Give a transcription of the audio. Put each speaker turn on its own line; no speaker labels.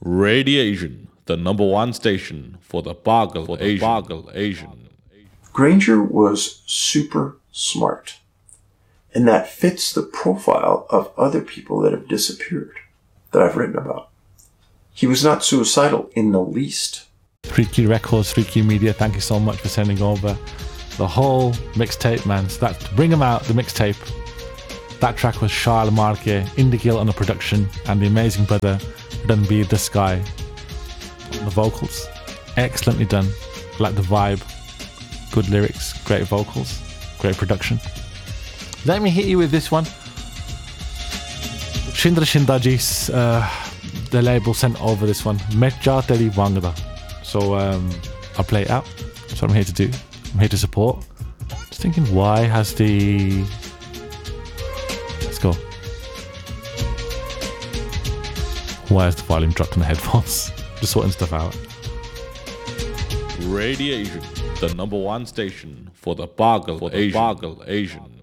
Radiation, the number one station for the Boggle Asian.
Granger was super smart, and that fits the profile of other people that have disappeared that I've written about. He was not suicidal in the least.
Freaky Records, Freaky Media, thank you so much for sending over the whole mixtape, man. So that Bring 'Em Out, the mixtape. That track was Charles Marquet, Indigill on the production, and the amazing brother Ranbir Desai on the vocals. Excellently done. Like the vibe. Good lyrics, great vocals, great production. Let me hit you with this one. Shindra Shindajis, the label sent over this one. Metja Teri Wangda. So I'll play it out. That's what I'm here to do. I'm here to support. Just thinking, why has the... Let's go. Why has the volume dropped on the headphones? Just sorting stuff out.
Radiation, the number one station for the Boggle Asian.